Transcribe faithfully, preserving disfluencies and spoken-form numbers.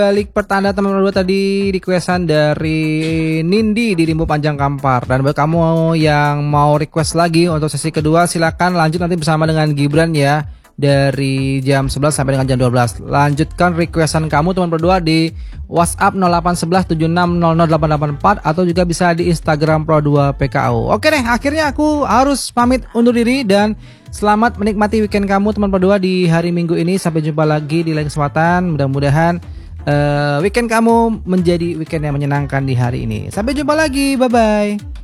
Balik pertanda teman berdua tadi requestan dari Nindi di Rimbo Panjang Kampar. Dan buat kamu yang mau request lagi untuk sesi kedua, silakan lanjut nanti bersama dengan Gibran ya, dari jam sebelas sampai dengan jam dua belas. Lanjutkan requestan kamu teman berdua di WhatsApp nol delapan satu satu tujuh enam nol nol delapan delapan empat atau juga bisa di Instagram Pro dua P K O. Oke deh, akhirnya aku harus pamit undur diri dan selamat menikmati weekend kamu teman berdua di hari Minggu ini. Sampai jumpa lagi di lain kesempatan. Mudah-mudahan uh, weekend kamu menjadi weekend yang menyenangkan di hari ini. Sampai jumpa lagi, bye bye.